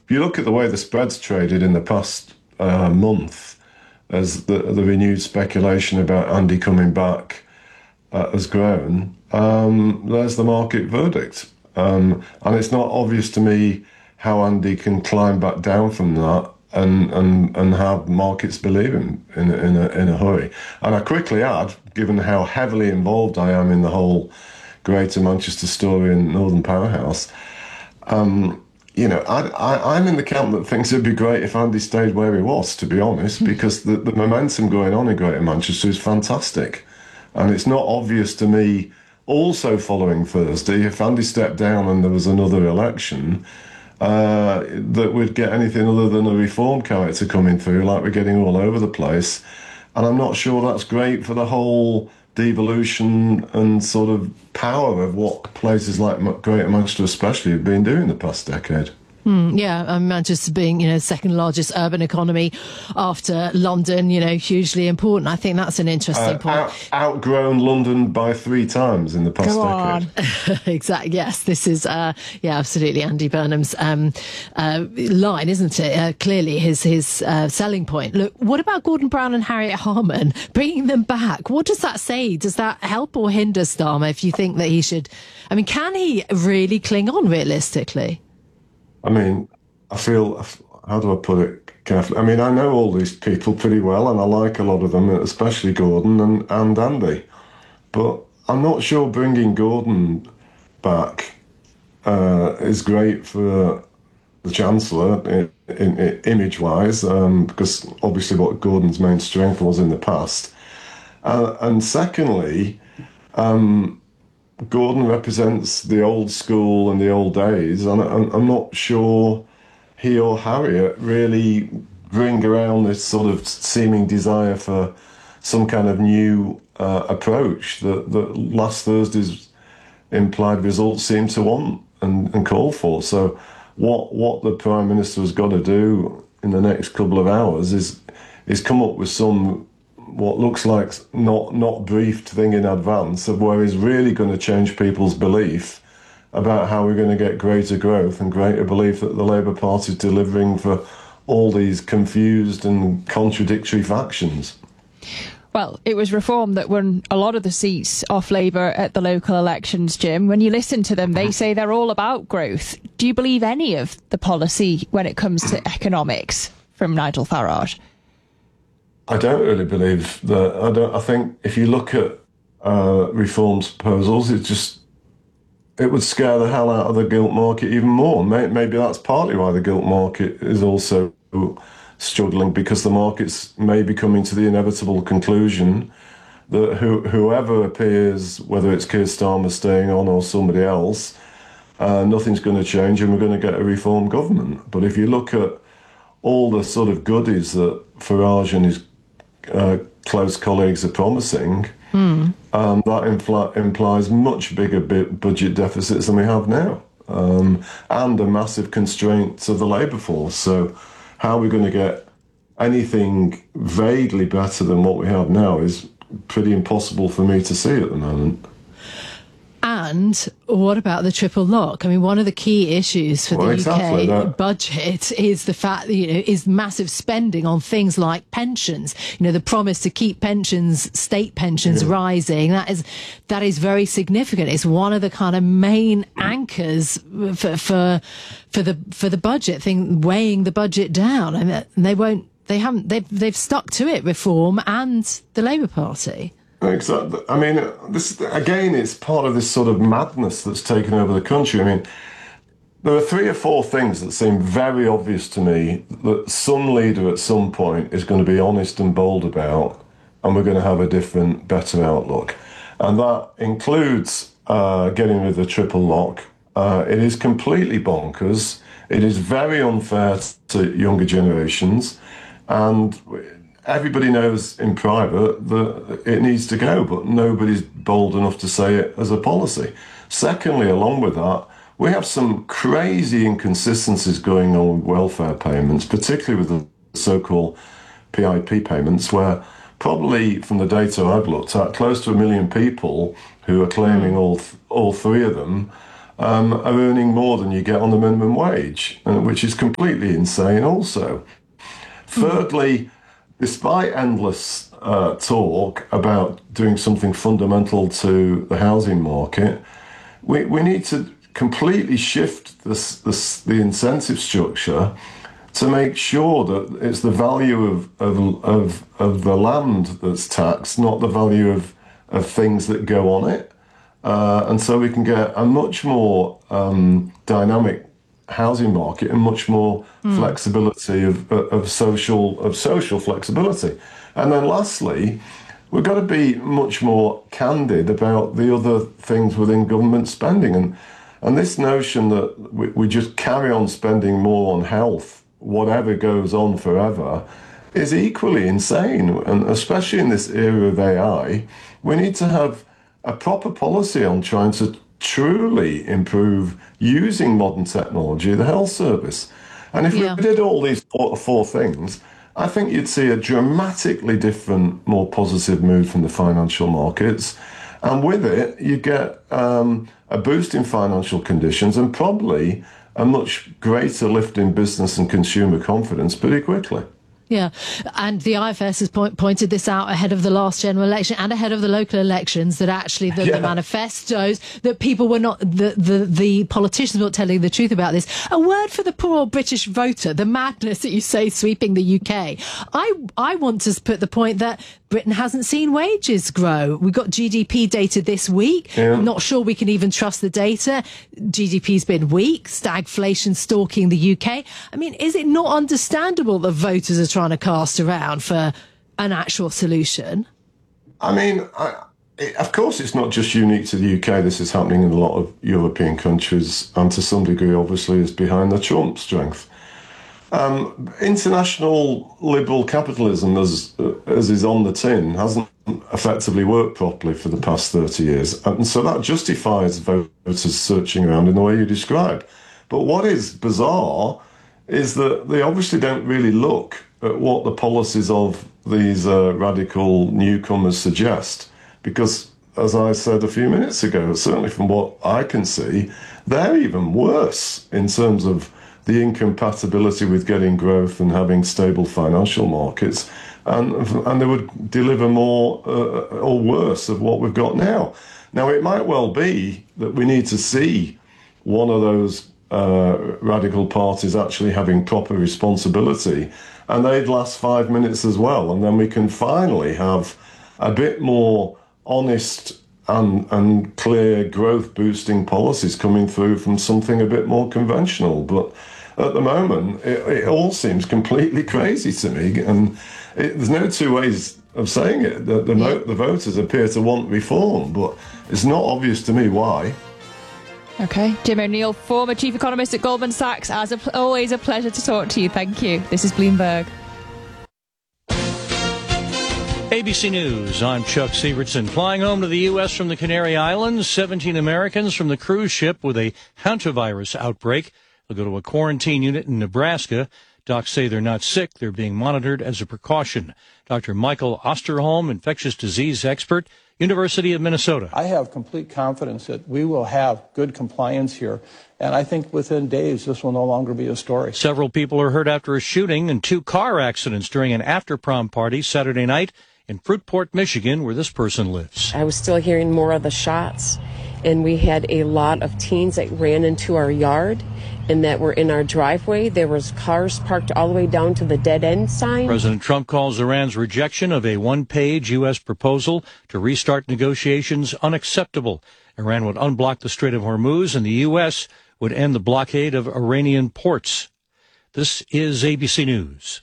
if you look at the way the spreads traded in the past month, as the renewed speculation about Andy coming back has grown, there's the market verdict. And it's not obvious to me how Andy can climb back down from that and have markets believe him in a hurry. And I quickly add, given how heavily involved I am in the whole Greater Manchester story and Northern Powerhouse, I'm in the camp that thinks it'd be great if Andy stayed where he was, to be honest, because the momentum going on in Greater Manchester is fantastic. And it's not obvious to me, also following Thursday, if Andy stepped down and there was another election, that we'd get anything other than a reform character coming through, like we're getting all over the place. And I'm not sure that's great for the whole devolution and sort of power of what places like Greater Manchester especially have been doing the past decade. Manchester being, second largest urban economy after London, hugely important. I think that's an interesting point. Outgrown London by 3 times in the past decade. Exactly. Yes, this is, absolutely Andy Burnham's line, isn't it? Clearly his selling point. Look, what about Gordon Brown and Harriet Harman? Bringing them back, what does that say? Does that help or hinder Starmer if you think that he should... can he really cling on realistically? I feel, how do I put it carefully? I know all these people pretty well, and I like a lot of them, especially Gordon and Andy. But I'm not sure bringing Gordon back is great for the Chancellor image-wise, because obviously what Gordon's main strength was in the past. And secondly, Gordon represents the old school and the old days, and I'm not sure he or Harriet really bring around this sort of seeming desire for some kind of new approach that last Thursday's implied results seem to want and call for. So what the Prime Minister has got to do in the next couple of hours is come up with some what looks like not briefed thing in advance of where he's really going to change people's belief about how we're going to get greater growth and greater belief that the Labour Party is delivering for all these confused and contradictory factions. Well, it was Reform that won a lot of the seats off Labour at the local elections, Jim. When you listen to them, they say they're all about growth. Do you believe any of the policy when it comes to economics from Nigel Farage? I don't really believe that. I think if you look at Reform's proposals, it would scare the hell out of the gilt market even more. Maybe that's partly why the gilt market is also struggling, because the markets may be coming to the inevitable conclusion that whoever appears, whether it's Keir Starmer staying on or somebody else, nothing's going to change and we're going to get a Reform government. But if you look at all the sort of goodies that Farage and his close colleagues are promising, that implies much bigger budget deficits than we have now, and a massive constraint to the labour force. So how are we going to get anything vaguely better than what we have now is pretty impossible for me to see at the moment. And what about the triple lock? One of the key issues for the UK budget is the fact that, is massive spending on things like pensions. The promise to keep pensions, state pensions rising. That is very significant. It's one of the kind of main anchors for the budget thing, weighing the budget down. And they've stuck to it, Reform and the Labour Party. Exactly. This again, it's part of this sort of madness that's taken over the country. There are 3 or 4 things that seem very obvious to me that some leader at some point is going to be honest and bold about, and we're going to have a different, better outlook. And that includes getting rid of the triple lock. It is completely bonkers. It is very unfair to younger generations, and everybody knows in private that it needs to go, but nobody's bold enough to say it as a policy. Secondly, along with that, we have some crazy inconsistencies going on with welfare payments, particularly with the so-called PIP payments, where probably from the data I've looked at, close to 1 million people who are claiming all 3 of them are earning more than you get on the minimum wage, which is completely insane also. Thirdly, despite endless talk about doing something fundamental to the housing market, we need to completely shift the incentive structure to make sure that it's the value of the land that's taxed, not the value of things that go on it. And so we can get a much more dynamic housing market and much more flexibility of social flexibility. And then lastly, we've got to be much more candid about the other things within government spending. And this notion that we just carry on spending more on health, whatever goes on forever, is equally insane. And especially in this era of AI, we need to have a proper policy on trying to truly improve using modern technology, the health service. And if we did all these four things, I think you'd see a dramatically different, more positive mood from the financial markets. And with it, you get a boost in financial conditions and probably a much greater lift in business and consumer confidence pretty quickly. Yeah, and the IFS has pointed this out ahead of the last general election and ahead of the local elections, that actually the manifestos, that people were not, the politicians were not telling the truth about this. A word for the poor old British voter, the madness that you say sweeping the UK. I want to put the point that Britain hasn't seen wages grow. We got GDP data this week. I'm not sure we can even trust the data. GDP's been weak, stagflation stalking the UK. I mean, is it not understandable that voters are trying to cast around for an actual solution? I mean, of course, it's not just unique to the UK. This is happening in a lot of European countries, and to some degree, obviously, is behind the Trump strength. International liberal capitalism, as is on the tin, hasn't effectively worked properly for the past 30 years. And so that justifies voters searching around in the way you describe. But what is bizarre is that they obviously don't really look at what the policies of these radical newcomers suggest. Because, as I said a few minutes ago, certainly from what I can see, they're even worse in terms of the incompatibility with getting growth and having stable financial markets, and they would deliver more or worse of what we've got now. Now, it might well be that we need to see one of those radical parties actually having proper responsibility, and they'd last 5 minutes as well, and then we can finally have a bit more honest and clear growth-boosting policies coming through from something a bit more conventional. But at the moment, it all seems completely crazy to me, and there's no two ways of saying it. The voters appear to want reform, but it's not obvious to me why. OK, Jim O'Neill, former chief economist at Goldman Sachs. As always, a pleasure to talk to you. Thank you. This is Bloomberg. ABC News, I'm Chuck Sievertson. Flying home to the U.S. from the Canary Islands, 17 Americans from the cruise ship with a hantavirus outbreak. They'll go to a quarantine unit in Nebraska. Docs say they're not sick. They're being monitored as a precaution. Dr. Michael Osterholm, infectious disease expert, University of Minnesota. I have complete confidence that we will have good compliance here. And I think within days, this will no longer be a story. Several people are hurt after a shooting and 2 car accidents during an after-prom party Saturday night in Fruitport, Michigan, where this person lives. I was still hearing more of the shots, and we had a lot of teens that ran into our yard and that were in our driveway. There was cars parked all the way down to the dead end sign. President Trump calls Iran's rejection of a one-page U.S. proposal to restart negotiations unacceptable. Iran would unblock the Strait of Hormuz, and the U.S. would end the blockade of Iranian ports. This is ABC News.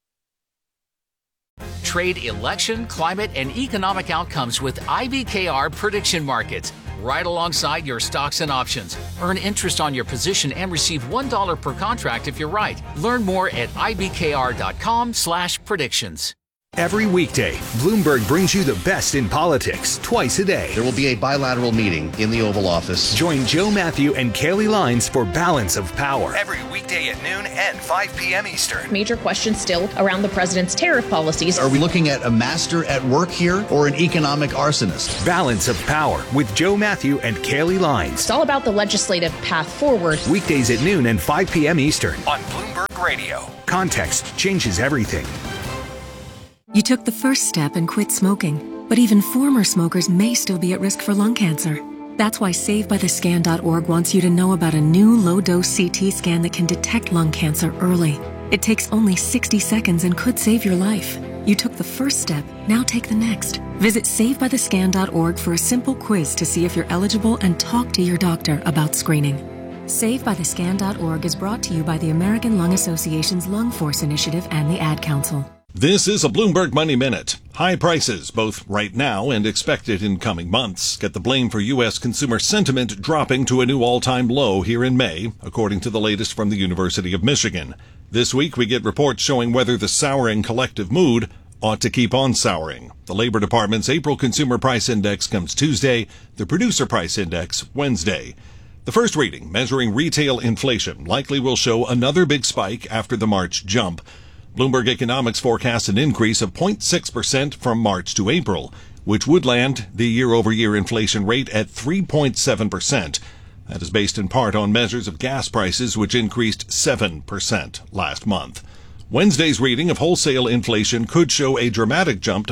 Trade election, climate, and economic outcomes with IBKR prediction markets. Right alongside your stocks and options. Earn interest on your position and receive $1 per contract if you're right. Learn more at ibkr.com/predictions. Every weekday, Bloomberg brings you the best in politics twice a day. There will be a bilateral meeting in the Oval Office. Join Joe Matthew and Kaylee Lines for Balance of Power. Every weekday at noon and 5 p.m. Eastern. Major questions still around the president's tariff policies. Are we looking at a master at work here or an economic arsonist? Balance of Power with Joe Matthew and Kaylee Lines. It's all about the legislative path forward. Weekdays at noon and 5 p.m. Eastern on Bloomberg Radio. Context changes everything. You took the first step and quit smoking, but even former smokers may still be at risk for lung cancer. That's why SaveByTheScan.org wants you to know about a new low-dose CT scan that can detect lung cancer early. It takes only 60 seconds and could save your life. You took the first step, now take the next. Visit SaveByTheScan.org for a simple quiz to see if you're eligible and talk to your doctor about screening. SaveByTheScan.org is brought to you by the American Lung Association's Lung Force Initiative and the Ad Council. This is a Bloomberg Money Minute. High prices, both right now and expected in coming months, get the blame for U.S. consumer sentiment dropping to a new all-time low here in May, according to the latest from the University of Michigan. This week, we get reports showing whether the souring collective mood ought to keep on souring. The Labor Department's April Consumer Price Index comes Tuesday, the Producer Price Index Wednesday. The first reading, measuring retail inflation, likely will show another big spike after the March jump. Bloomberg Economics forecasts an increase of 0.6% from March to April, which would land the year-over-year inflation rate at 3.7%. That is based in part on measures of gas prices, which increased 7% last month. Wednesday's reading of wholesale inflation could show a dramatic jump to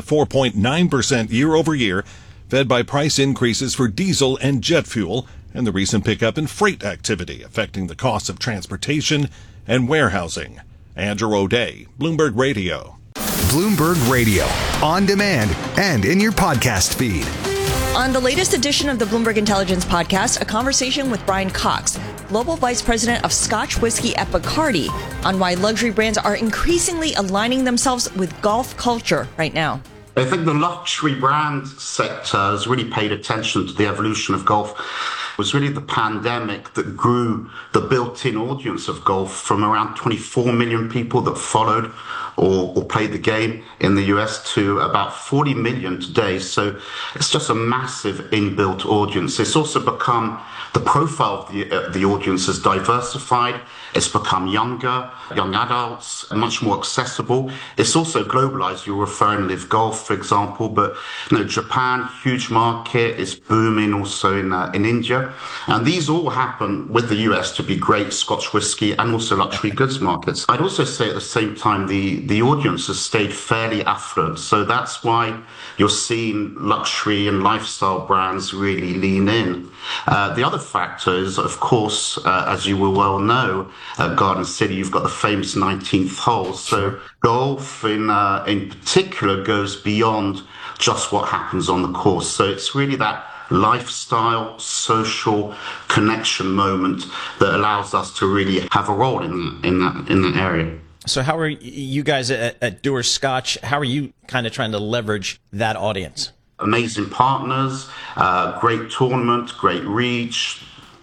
4.9% year-over-year, fed by price increases for diesel and jet fuel and the recent pickup in freight activity, affecting the costs of transportation and warehousing. Andrew O'Day, Bloomberg Radio. Bloomberg Radio, on demand and in your podcast feed. On the latest edition of the Bloomberg Intelligence Podcast, a conversation with Brian Cox, Global Vice President of Scotch Whisky at Bacardi, on why luxury brands are increasingly aligning themselves with golf culture right now. I think the luxury brand sector has really paid attention to the evolution of golf. It was really the pandemic that grew the built-in audience of golf from around 24 million people that followed or played the game in the US to about 40 million today. So it's just a massive inbuilt audience. It's also become, the profile of the audience has diversified. It's become younger, young adults, much more accessible. It's also globalized. You're referring to Live Golf, for example, but Japan, huge market, is booming also in India. And these all happen with the US to be great Scotch whisky and also luxury goods markets. I'd also say at the same time, the audience has stayed fairly affluent. So that's why you're seeing luxury and lifestyle brands really lean in. The other factor is, of course, as you will well know, at Garden City, you've got the famous 19th hole. So golf in particular goes beyond just what happens on the course. So it's really that lifestyle, social connection moment that allows us to really have a role in that area. So how are you guys at Dewar's Scotch, how are you kind of trying to leverage that audience? Amazing partners, great tournament, great reach,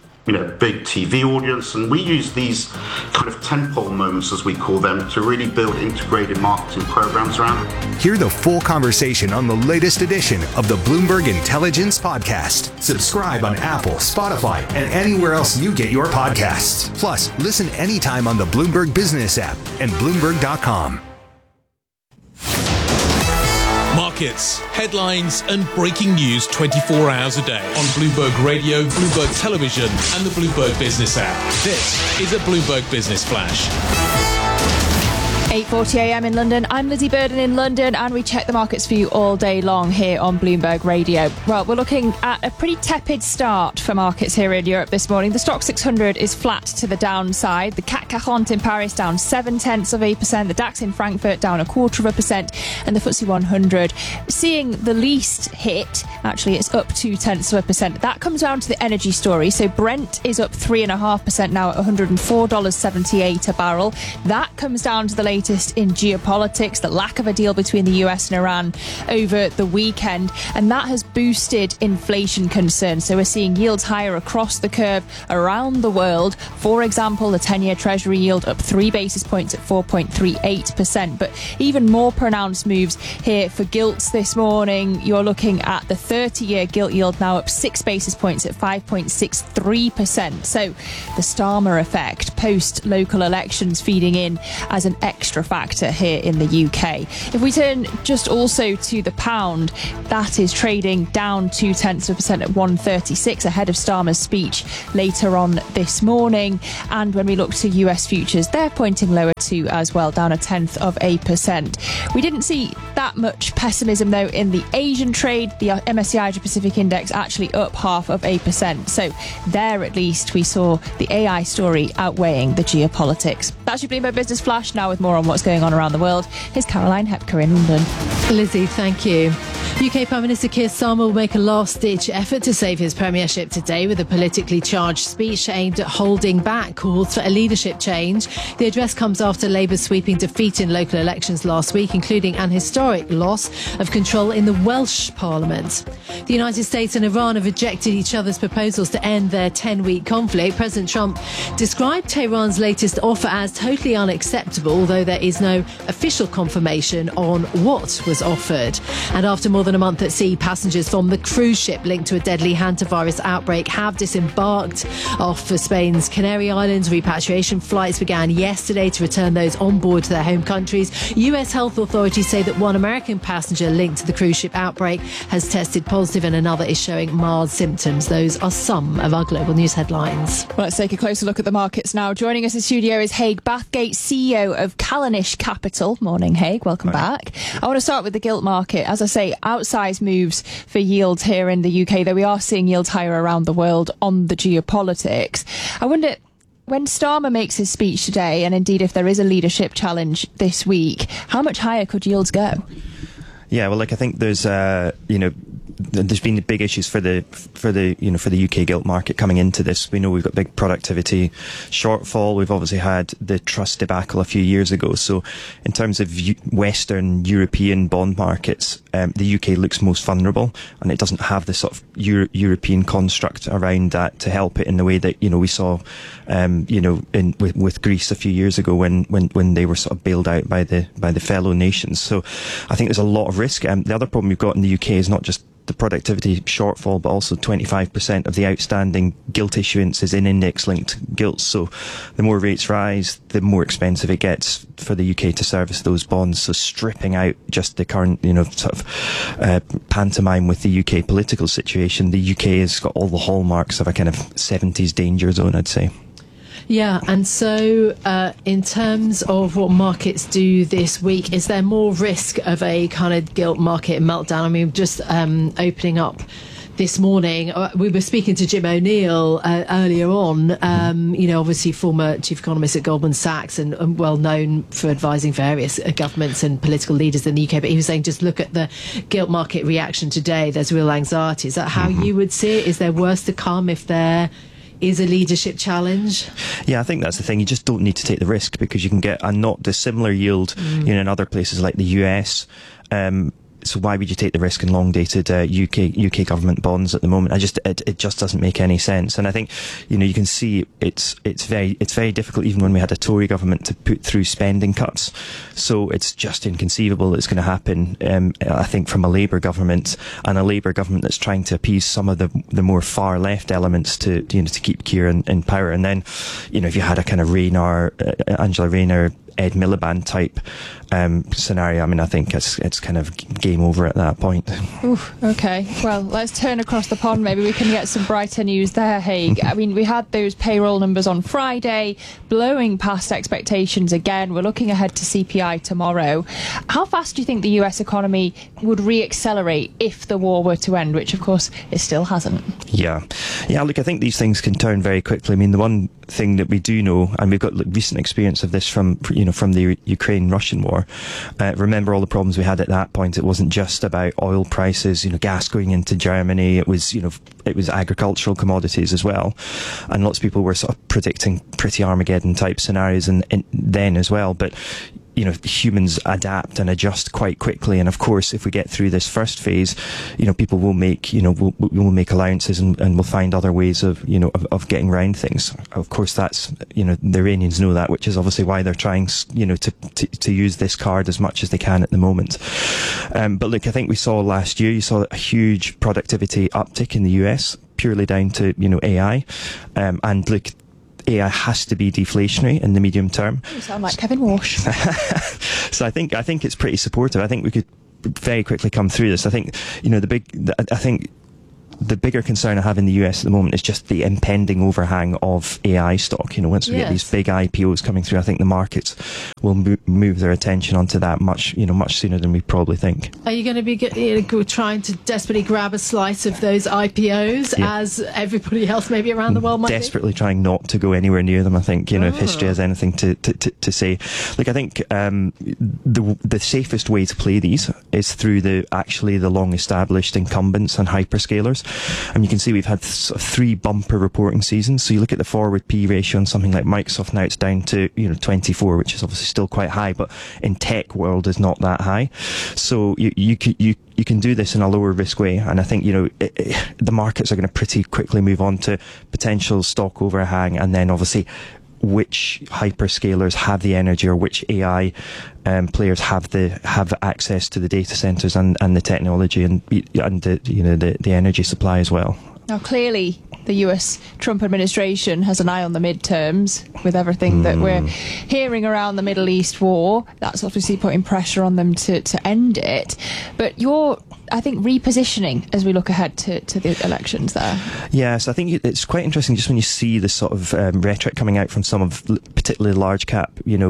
big TV audience. And we use these kind of tentpole moments, as we call them, to really build integrated marketing programs around. Hear the full conversation on the latest edition of the Bloomberg Intelligence Podcast. Subscribe on Apple, Spotify, and anywhere else you get your podcasts. Plus, listen anytime on the Bloomberg Business app and Bloomberg.com. Markets, headlines, and breaking news 24 hours a day on Bloomberg Radio, Bloomberg Television, and the Bloomberg Business app. This is a Bloomberg Business Flash. 8:40 a.m. in London. I'm Lizzie Burden in London, and we check the markets for you all day long here on Bloomberg Radio. Well, we're looking at a pretty tepid start for markets here in Europe this morning. The Stoxx 600 is flat to the downside. The CAC 40 in Paris down 0.7%. The DAX in Frankfurt down 0.25%, and the FTSE 100 seeing the least hit. Actually, it's up 0.2%. That comes down to the energy story. So Brent is up 3.5% now at $104.78 a barrel. That comes down to the latest in geopolitics, the lack of a deal between the US and Iran over the weekend, and that has boosted inflation concerns. So we're seeing yields higher across the curve around the world. For example, the 10-year Treasury yield up 3 basis points at 4.38%. But even more pronounced moves here for gilts this morning. You're looking at the 30-year gilt yield now up 6 basis points at 5.63%. So the Starmer effect post local elections feeding in as an extra factor here in the UK. If we turn just also to the pound, that is trading down 0.2% at 136 ahead of Starmer's speech later on this morning. And when we look to US futures, they're pointing lower too as well, down 0.1%. We didn't see that much pessimism though in the Asian trade. The MSCI Asia Pacific Index actually up 0.5%. So there at least we saw the AI story outweighing the geopolitics. That's your Bloomberg Business Flash. Now with more on what's going on around the world, here's Caroline Hepker in London. Lizzie, thank you. UK Prime Minister Keir Starmer will make a last-ditch effort to save his premiership today with a politically charged speech aimed at holding back calls for a leadership change. The address comes after Labour's sweeping defeat in local elections last week, including an historic loss of control in the Welsh Parliament. The United States and Iran have rejected each other's proposals to end their 10-week conflict. President Trump described Tehran's latest offer as totally unacceptable, although there is no official confirmation on what was offered. And after more than a month at sea, passengers from the cruise ship linked to a deadly hantavirus outbreak have disembarked off for Spain's Canary Islands. Repatriation flights began yesterday to return those on board to their home countries. US health authorities say that one American passenger linked to the cruise ship outbreak has tested positive and another is showing mild symptoms. Those are some of our global news headlines. Well, let's take a closer look at the markets now. Joining us in studio is Haig Bathgate, CEO of Callanish Capital. Morning, Haig. Welcome back. I want to start with the gilt market. As I say, outsized moves for yields here in the UK, though we are seeing yields higher around the world on the geopolitics. I wonder, when Starmer makes his speech today, and indeed if there is a leadership challenge this week, how much higher could yields go? Yeah, well, I think there's, there's been big issues for the UK gilt market coming into this. We know we've got big productivity shortfall. We've obviously had the trust debacle a few years ago. So in terms of Western European bond markets, the UK looks most vulnerable, and it doesn't have the sort of European construct around that to help it in the way that, we saw, with Greece a few years ago when they were sort of bailed out by the fellow nations. So I think there's a lot of risk. The other problem we've got in the UK is not just the productivity shortfall, but also 25% of the outstanding gilt issuance is in index-linked gilts. So the more rates rise, the more expensive it gets for the UK to service those bonds. So stripping out just the current, pantomime with the UK political situation, the UK has got all the hallmarks of a kind of 70s danger zone, I'd say. Yeah, and so in terms of what markets do this week, is there more risk of a kind of gilt market meltdown? I mean, just opening up this morning, we were speaking to Jim O'Neill earlier on, obviously former chief economist at Goldman Sachs and well known for advising various governments and political leaders in the UK. But he was saying, just look at the gilt market reaction today. There's real anxiety. Is that how you would see it? Is there worse to come if there is a leadership challenge? Yeah, I think that's the thing. You just don't need to take the risk because you can get a not dissimilar yield in other places like the US. So why would you take the risk in long-dated UK government bonds at the moment? It just doesn't make any sense. And I think, you can see it's very difficult even when we had a Tory government to put through spending cuts. So it's just inconceivable that it's going to happen. I think from a Labour government, and a Labour government that's trying to appease some of the more far left elements to keep Keir in power. And then, if you had a kind of Angela Rayner, Ed Miliband type scenario, I mean, I think it's kind of game over at that point. Oof, okay, well, let's turn across the pond. Maybe we can get some brighter news there, Haig. I mean, we had those payroll numbers on Friday, blowing past expectations again. We're looking ahead to CPI tomorrow. How fast do you think the US economy would re-accelerate if the war were to end, which, of course, it still hasn't? Yeah, look, I think these things can turn very quickly. I mean, the one thing that we do know, and we've got recent experience of this from the Ukraine-Russian war. Remember all the problems we had at that point. It wasn't just about oil prices, gas going into Germany. It was agricultural commodities as well. And lots of people were sort of predicting pretty Armageddon type scenarios and then as well. But humans adapt and adjust quite quickly. And of course, if we get through this first phase, people will make, will make allowances and will find other ways of getting around things. Of course, that's, the Iranians know that, which is obviously why they're trying, to use this card as much as they can at the moment. But look, I think we saw last year, you saw a huge productivity uptick in the US, purely down to, AI. And look, AI has to be deflationary in the medium term. You sound like Kevin Walsh. So I think it's pretty supportive. I think we could very quickly come through this. I think, the bigger concern I have in the US at the moment is just the impending overhang of AI stock. Once we get these big IPOs coming through, I think the markets will move their attention onto that much sooner than we probably think. Are you going to be trying to desperately grab a slice of those IPOs as everybody else maybe around the world might desperately trying not to go anywhere near them. I think, if history has anything to say. Look, I think the safest way to play these is through the long-established incumbents and hyperscalers. And you can see we've had sort of 3 bumper reporting seasons. So you look at the forward P ratio on something like Microsoft, now it's down to 24, which is obviously still quite high, but in tech world is not that high. So you can do this in a lower risk way, and I think the markets are going to pretty quickly move on to potential stock overhang, and then obviously which hyperscalers have the energy, or which AI players have access to the data centers and the technology and the energy supply as well. Now, clearly, the US Trump administration has an eye on the midterms with everything that we're hearing around the Middle East war. That's obviously putting pressure on them to end it. But you're, I think, repositioning as we look ahead to the elections there. Yes, I think it's quite interesting just when you see the sort of rhetoric coming out from some of particularly large cap,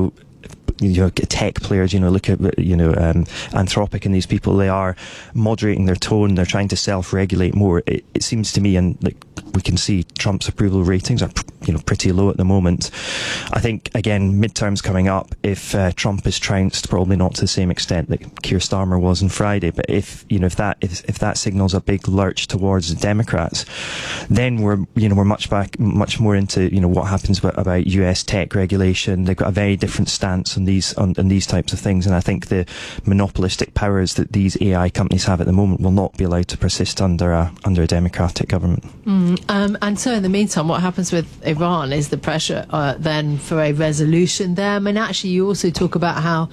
tech players, look at, Anthropic and these people, they are moderating their tone. They're trying to self-regulate more. It seems to me, and we can see Trump's approval ratings are, pretty low at the moment. I think, again, midterms coming up, if Trump is trounced, probably not to the same extent that Keir Starmer was on Friday, but if that signals a big lurch towards the Democrats, then we're much more into, what happens about US tech regulation. They've got a very different stance on these types of things, and I think the monopolistic powers that these AI companies have at the moment will not be allowed to persist under a democratic government. And so in the meantime, what happens with Iran is the pressure then for a resolution there. I mean, actually, you also talk about how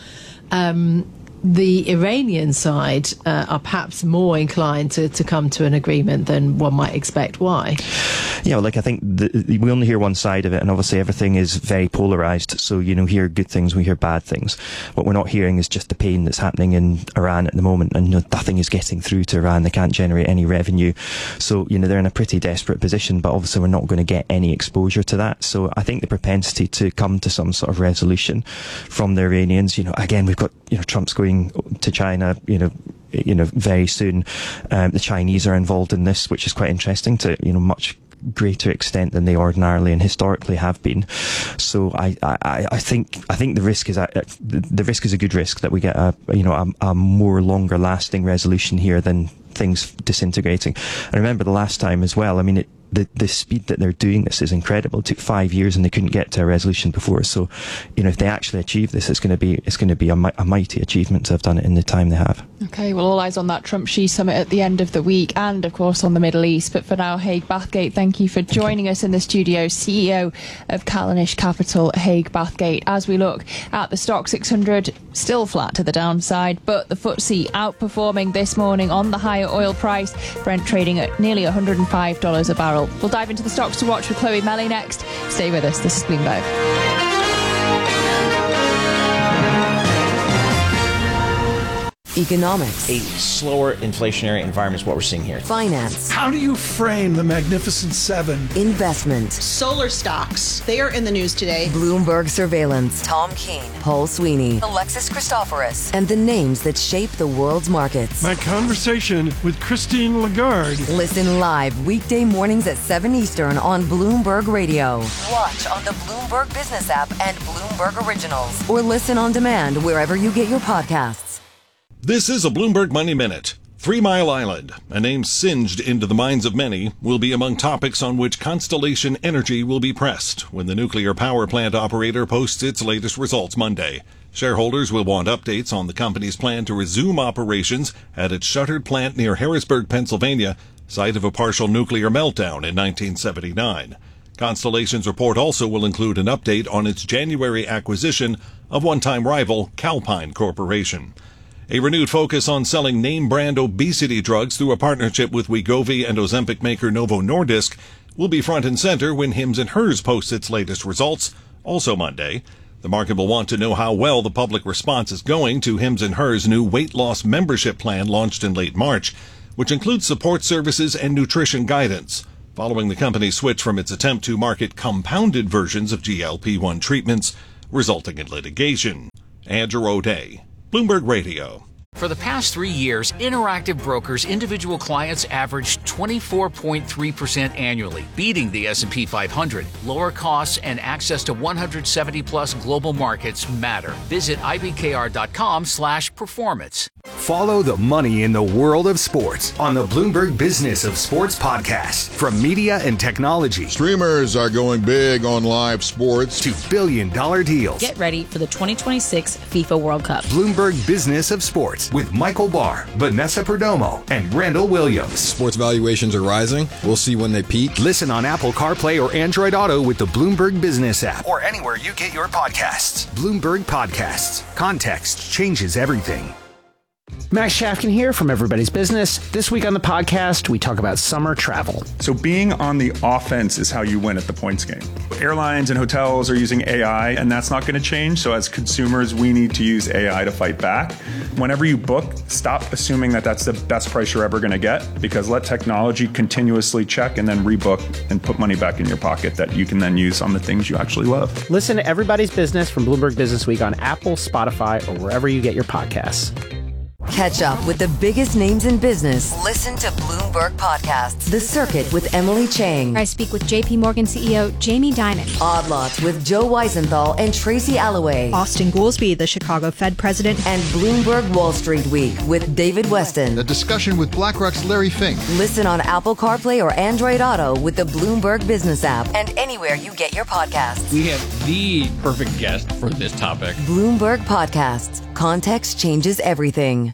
the Iranian side are perhaps more inclined to come to an agreement than one might expect. Why? Yeah, well, I think we only hear one side of it, and obviously everything is very polarised. So, hear good things, we hear bad things. What we're not hearing is just the pain that's happening in Iran at the moment, and nothing is getting through to Iran. They can't generate any revenue. So, they're in a pretty desperate position, but obviously we're not going to get any exposure to that. So I think the propensity to come to some sort of resolution from the Iranians, again, we've got, Trump's going to China, very soon. The Chinese are involved in this, which is quite interesting to, much greater extent than they ordinarily and historically have been. So I think the risk is a good risk that we get a more longer lasting resolution here than things disintegrating. And remember the last time as well, I mean, the speed that they're doing this is incredible. It took 5 years and they couldn't get to a resolution before. So, if they actually achieve this, it's going to be a mighty achievement to have done it in the time they have. Okay, well, all eyes on that Trump-Xi summit at the end of the week, and of course on the Middle East. But for now, Haig Bathgate, thank you for joining us in the studio. CEO of Callanish Capital, Haig Bathgate. As we look at the stock 600, still flat to the downside, but the FTSE outperforming this morning on the higher oil price. Brent trading at nearly $105 a barrel. We'll dive into the stocks to watch with Chloe Melly next. Stay with us. This is Bloomberg. Economics. A slower inflationary environment is what we're seeing here. Finance. How do you frame the Magnificent Seven? Investment. Solar stocks. They are in the news today. Bloomberg surveillance. Tom Keene, Paul Sweeney, Alexis Christoforous, and the names that shape the world's markets. My conversation with Christine Lagarde. Listen live weekday mornings at 7 Eastern on Bloomberg Radio. Watch on the Bloomberg Business app and Bloomberg Originals. Or listen on demand wherever you get your podcasts. This is a Bloomberg Money Minute. 3 Mile Island, a name singed into the minds of many, will be among topics on which Constellation Energy will be pressed when the nuclear power plant operator posts its latest results Monday. Shareholders will want updates on the company's plan to resume operations at its shuttered plant near Harrisburg, Pennsylvania, site of a partial nuclear meltdown in 1979. Constellation's report also will include an update on its January acquisition of one-time rival Calpine Corporation. A renewed focus on selling name-brand obesity drugs through a partnership with Wegovy and Ozempic maker Novo Nordisk will be front and center when Hims & Hers posts its latest results, also Monday. The market will want to know how well the public response is going to Hims & Hers' new weight loss membership plan launched in late March, which includes support services and nutrition guidance, following the company's switch from its attempt to market compounded versions of GLP-1 treatments, resulting in litigation. Andrew O'Day, Bloomberg Radio. For the past 3 years, Interactive Brokers individual clients averaged 24.3% annually, beating the S&P 500. Lower costs and access to 170-plus global markets matter. Visit ibkr.com/performance. Follow the money in the world of sports on the Bloomberg Business of Sports podcast. From media and technology. Streamers are going big on live sports. To billion-dollar deals. Get ready for the 2026 FIFA World Cup. Bloomberg Business of Sports with Michael Barr, Vanessa Perdomo, and Randall Williams. Sports valuations are rising. We'll see when they peak. Listen on Apple CarPlay or Android Auto with the Bloomberg Business app or anywhere you get your podcasts. Bloomberg Podcasts. Context changes everything. Max Shafkin here from Everybody's Business. This week on the podcast, we talk about summer travel. So being on the offense is how you win at the points game. Airlines and hotels are using AI, and that's not going to change. So as consumers, we need to use AI to fight back. Whenever you book, stop assuming that that's the best price you're ever going to get, because let technology continuously check and then rebook and put money back in your pocket that you can then use on the things you actually love. Listen to Everybody's Business from Bloomberg Business Week on Apple, Spotify, or wherever you get your podcasts. Catch up with the biggest names in business. Listen to Bloomberg Podcasts. The Circuit with Emily Chang. I speak with JP Morgan CEO Jamie Dimon. Odd Lots with Joe Weisenthal and Tracy Alloway. Austin Goolsbee, the Chicago Fed president. And Bloomberg Wall Street Week with David Weston. A discussion with BlackRock's Larry Fink. Listen on Apple CarPlay or Android Auto with the Bloomberg Business app and anywhere you get your podcasts. We have the perfect guest for this topic. Bloomberg Podcasts. Context changes everything.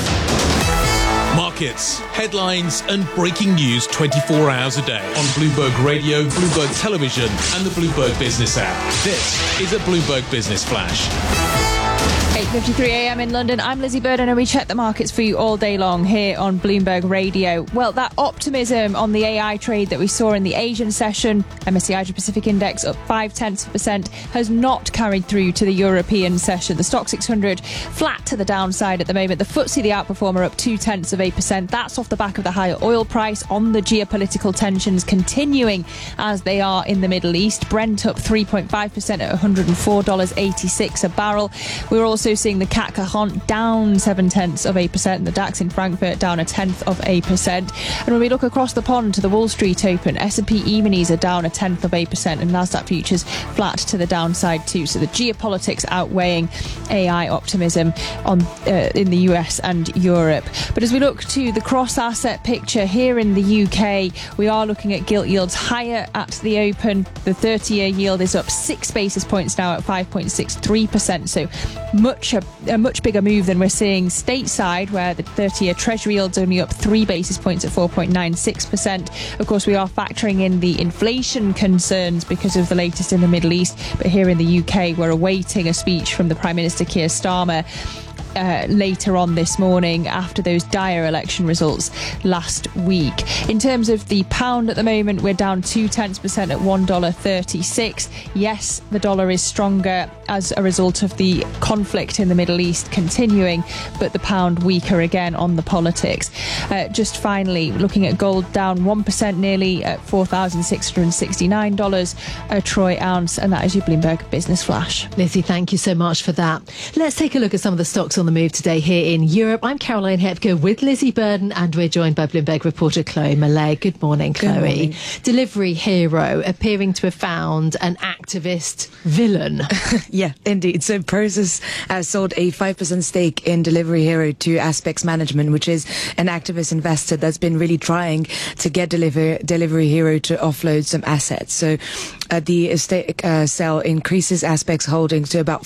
Markets, headlines, and breaking news 24 hours a day on Bloomberg Radio, Bloomberg Television, and the Bloomberg Business app. This is a Bloomberg Business Flash. 8:53 a.m. in London. I'm Lizzie Burden, and we check the markets for you all day long here on Bloomberg Radio. Well, that optimism on the AI trade that we saw in the Asian session, MSCI Asia Pacific Index up 0.5%, has not carried through to the European session. The Stock 600 flat to the downside at the moment. The FTSE, the outperformer, up 0.2%. That's off the back of the higher oil price on the geopolitical tensions continuing as they are in the Middle East. Brent up 3.5% at $104.86 a barrel. We're also seeing the CAC 40 down 0.7%, and the DAX in Frankfurt down 0.1%. And when we look across the pond to the Wall Street Open, S&P E-minis are down 0.1%, and Nasdaq futures flat to the downside too. So the geopolitics outweighing AI optimism in the US and Europe. But as we look to the cross-asset picture here in the UK, we are looking at gilt yields higher at the open. The 30-year yield is up 6 basis points now at 5.63%. So a much bigger move than we're seeing stateside, where the 30-year Treasury yield's only up 3 basis points at 4.96%. Of course, we are factoring in the inflation concerns because of the latest in the Middle East. But here in the UK, we're awaiting a speech from the Prime Minister Keir Starmer later on this morning after those dire election results last week. In terms of the pound at the moment, we're down 0.2% at $1.36. Yes, the dollar is stronger as a result of the conflict in the Middle East continuing, but the pound weaker again on the politics. Just finally, looking at gold, down 1% nearly at $4,669 a troy ounce, and that is your Bloomberg Business Flash. Lizzie, thank you so much for that. Let's take a look at some of the stocks on the move today here in Europe. I'm Caroline Hepker with Lizzie Burden, and we're joined by Bloomberg reporter Chloe Millay. Good morning, Chloe. Good morning. Delivery Hero appearing to have found an activist villain. Yeah, indeed. So Prosus sold a 5% stake in Delivery Hero to Aspects Management, which is an activist investor that's been really trying to get Delivery Hero to offload some assets. So the stake sale increases Aspects holdings to about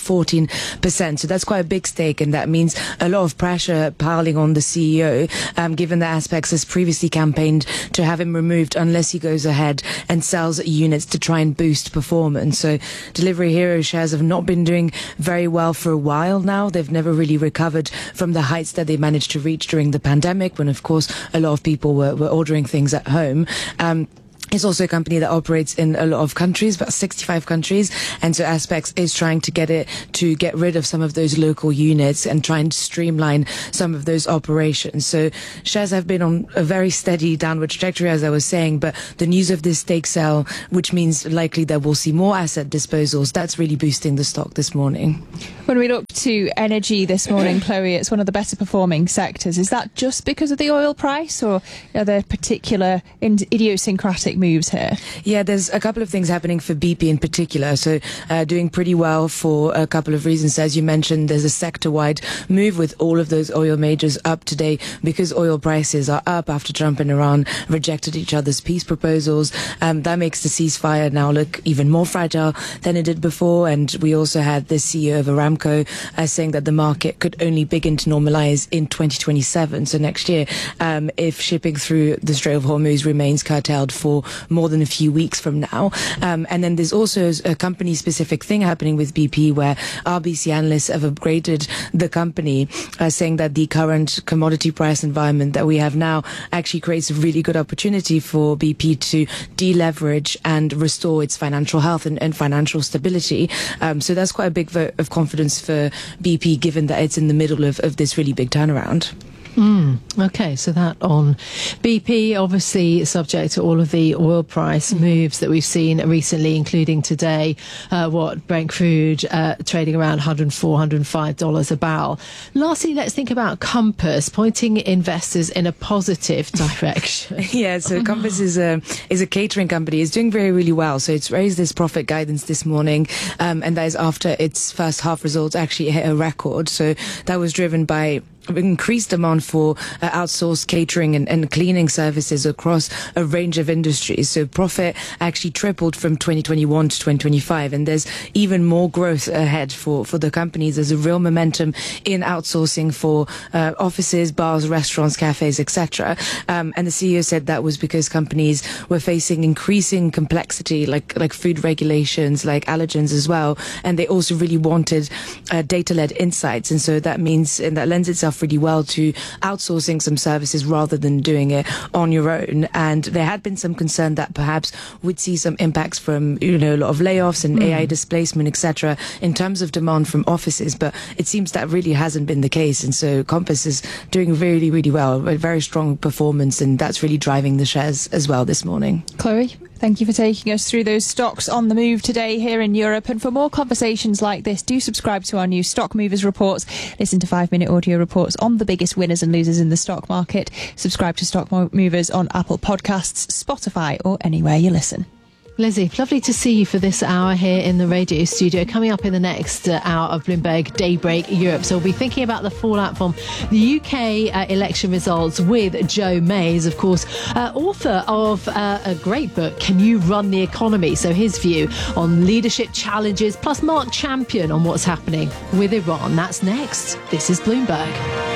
14%. So that's quite a big stake, and that means a lot of pressure piling on the CEO, given that Aspects has previously campaigned to have him removed unless he goes ahead and sells units to try and boost performance. So Delivery Hero shares have not been doing very well for a while now. They've never really recovered from the heights that they managed to reach during the pandemic, when of course a lot of people were ordering things at home. It's also a company that operates in a lot of countries, about 65 countries. And so Aspects is trying to get rid of some of those local units and trying to streamline some of those operations. So shares have been on a very steady downward trajectory, as I was saying, but the news of this stake sale, which means likely that we'll see more asset disposals, that's really boosting the stock this morning. When we look to energy this morning, Chloe, it's one of the better performing sectors. Is that just because of the oil price, or are there particular idiosyncratic moves here? Yeah, there's a couple of things happening for BP in particular. So doing pretty well for a couple of reasons. As you mentioned, there's a sector-wide move with all of those oil majors up today because oil prices are up after Trump and Iran rejected each other's peace proposals. That makes the ceasefire now look even more fragile than it did before. And we also had the CEO of Aramco saying that the market could only begin to normalize in 2027, so next year, if shipping through the Strait of Hormuz remains curtailed for more than a few weeks from now. And then there's also a company-specific thing happening with BP where RBC analysts have upgraded the company, saying that the current commodity price environment that we have now actually creates a really good opportunity for BP to deleverage and restore its financial health and financial stability. So that's quite a big vote of confidence for BP, given that it's in the middle of this really big turnaround. Okay, so that on BP, obviously subject to all of the oil price moves that we've seen recently, including today, Brent crude trading around $104, $105 a barrel. Lastly, let's think about Compass, pointing investors in a positive direction. Yeah, so Compass is a catering company. It's doing really well. So it's raised its profit guidance this morning, and that is after its first half results actually hit a record. So that was driven by increased demand for outsourced catering and cleaning services across a range of industries. So profit actually tripled from 2021 to 2025, and there's even more growth ahead for the companies. There's a real momentum in outsourcing for offices, bars, restaurants, cafes, etc. And the CEO said that was because companies were facing increasing complexity, like food regulations, like allergens as well, and they also really wanted data-led insights. And so that means, and that lends itself really well to outsourcing some services rather than doing it on your own. And there had been some concern that perhaps we'd see some impacts from a lot of layoffs and AI displacement, etc., in terms of demand from offices, but it seems that really hasn't been the case. And so Compass is doing really well, a very strong performance, and that's really driving the shares as well this morning. Chloe, thank you for taking us through those stocks on the move today here in Europe. And for more conversations like this, do subscribe to our new Stock Movers reports. Listen to 5-minute audio reports on the biggest winners and losers in the stock market. Subscribe to Stock Movers on Apple Podcasts, Spotify, or anywhere you listen. Lizzie, lovely to see you for this hour here in the radio studio. Coming up in the next hour of Bloomberg Daybreak Europe. So we'll be thinking about the fallout from the UK election results with Joe Mays, of course, author of a great book, Can You Run the Economy? So his view on leadership challenges, plus Mark Champion on what's happening with Iran. That's next. This is Bloomberg.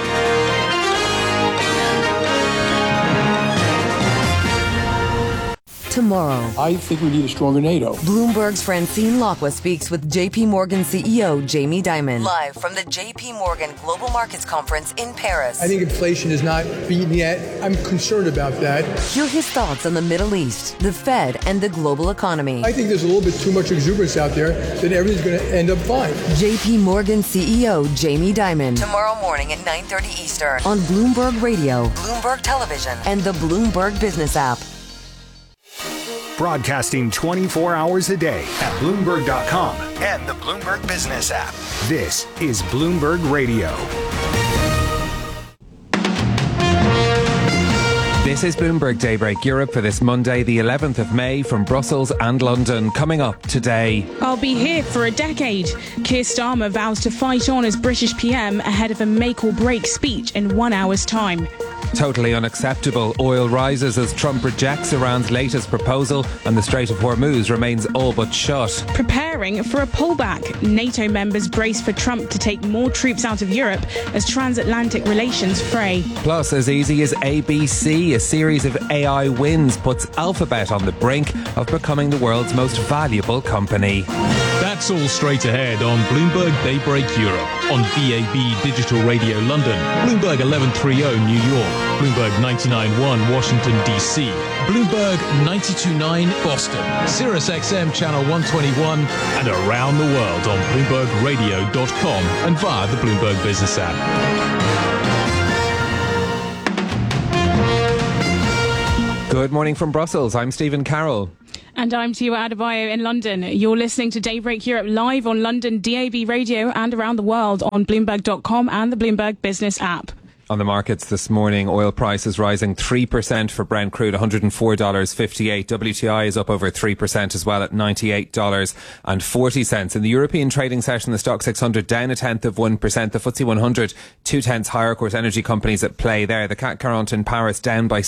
Tomorrow, I think we need a stronger NATO. Bloomberg's Francine Lacqua speaks with JP Morgan CEO Jamie Dimon. Live from the JP Morgan Global Markets Conference in Paris. I think inflation is not beaten yet. I'm concerned about that. Hear his thoughts on the Middle East, the Fed, and the global economy. I think there's a little bit too much exuberance out there that everything's going to end up fine. JP Morgan CEO Jamie Dimon. Tomorrow morning at 9:30 Eastern on Bloomberg Radio, Bloomberg Television, and the Bloomberg Business app. Broadcasting 24 hours a day at Bloomberg.com and the Bloomberg Business app. This is Bloomberg Radio. This is Bloomberg Daybreak Europe for this Monday, the 11th of May, from Brussels and London. Coming up today. I'll be here for a decade. Keir Starmer vows to fight on as British PM ahead of a make or break speech in 1 hour's time. Totally unacceptable. Oil rises as Trump rejects Iran's latest proposal and the Strait of Hormuz remains all but shut. Preparing for a pullback. NATO members brace for Trump to take more troops out of Europe as transatlantic relations fray. Plus, as easy as ABC, a series of AI wins puts Alphabet on the brink of becoming the world's most valuable company. That's all straight ahead on Bloomberg Daybreak Europe, on DAB Digital Radio London, Bloomberg 1130 New York, Bloomberg 99.1 Washington DC, Bloomberg 92.9 Boston, Sirius XM Channel 121, and around the world on BloombergRadio.com and via the Bloomberg Business app. Good morning from Brussels. I'm Stephen Carroll. And I'm Tiwa Adebayo in London. You're listening to Daybreak Europe live on London DAB Radio and around the world on Bloomberg.com and the Bloomberg Business app. On the markets this morning, oil prices rising 3% for Brent crude, $104.58. WTI is up over 3% as well at $98.40. In the European trading session, the Stock 600 down 0.1%. The FTSE 100 0.2 higher. Of course, energy companies at play there. The CAC 40 in Paris down by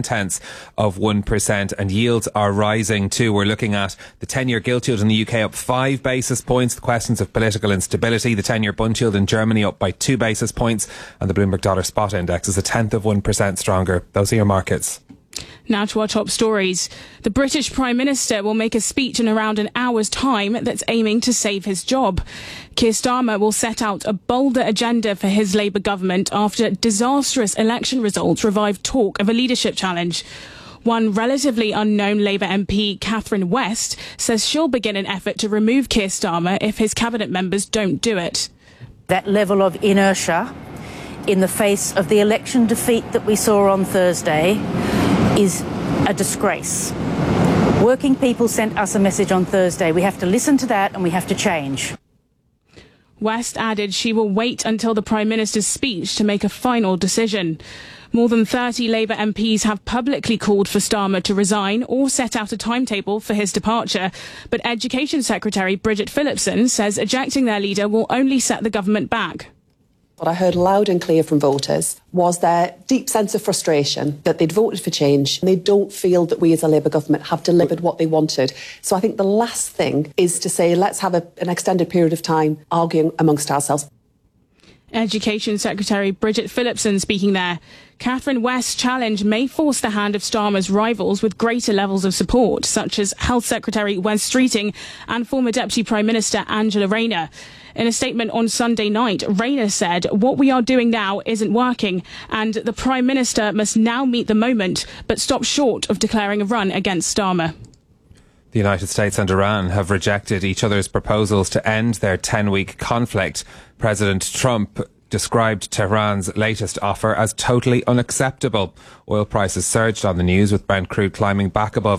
0.7%, and yields are rising too. We're looking at the 10-year gilt yield in the UK up 5 basis points. The questions of political instability. The 10-year bund yield in Germany up by 2 basis points, and the Bloomberg dollar spot index is 0.1% stronger. Those are your markets. Now to our top stories. The British Prime Minister will make a speech in around an hour's time that's aiming to save his job. Keir Starmer will set out a bolder agenda for his Labour government after disastrous election results revived talk of a leadership challenge. One relatively unknown Labour MP, Catherine West, says she'll begin an effort to remove Keir Starmer if his cabinet members don't do it. That level of inertia in the face of the election defeat that we saw on Thursday is a disgrace. Working people sent us a message on Thursday. We have to listen to that and we have to change. West added she will wait until the Prime Minister's speech to make a final decision. More than 30 Labour MPs have publicly called for Starmer to resign or set out a timetable for his departure. But Education Secretary Bridget Phillipson says ejecting their leader will only set the government back. What I heard loud and clear from voters was their deep sense of frustration that they'd voted for change and they don't feel that we as a Labour government have delivered what they wanted. So I think the last thing is to say, let's have an extended period of time arguing amongst ourselves. Education Secretary Bridget Phillipson speaking there. Catherine West's challenge may force the hand of Starmer's rivals with greater levels of support, such as Health Secretary Wes Streeting and former Deputy Prime Minister Angela Rayner. In a statement on Sunday night, Rayner said, "What we are doing now isn't working, and the Prime Minister must now meet the moment, but stop short of declaring a run against Starmer." The United States and Iran have rejected each other's proposals to end their 10-week conflict. President Trump described Tehran's latest offer as totally unacceptable. Oil prices surged on the news, with Brent crude climbing back above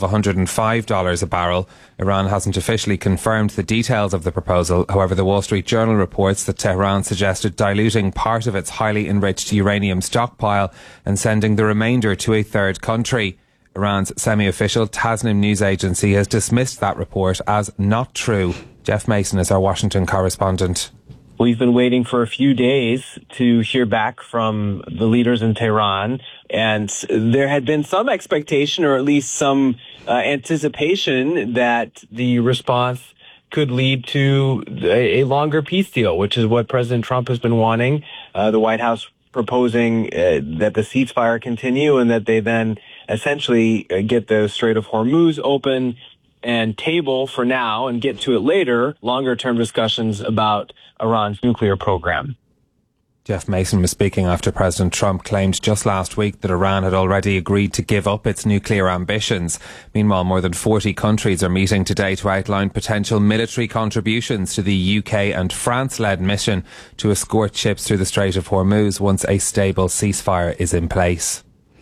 $105 a barrel. Iran hasn't officially confirmed the details of the proposal. However, the Wall Street Journal reports that Tehran suggested diluting part of its highly enriched uranium stockpile and sending the remainder to a third country. Iran's semi-official Tasnim news agency has dismissed that report as not true. Jeff Mason is our Washington correspondent. We've been waiting for a few days to hear back from the leaders in Tehran, and there had been some expectation, or at least some anticipation, that the response could lead to a longer peace deal, which is what President Trump has been wanting. The White House proposing that the ceasefire continue and that they then essentially get the Strait of Hormuz open and table for now and get to it later, longer-term discussions about Iran's nuclear program. Jeff Mason was speaking after President Trump claimed just last week that Iran had already agreed to give up its nuclear ambitions. Meanwhile, more than 40 countries are meeting today to outline potential military contributions to the UK and France-led mission to escort ships through the Strait of Hormuz once a stable ceasefire is in place.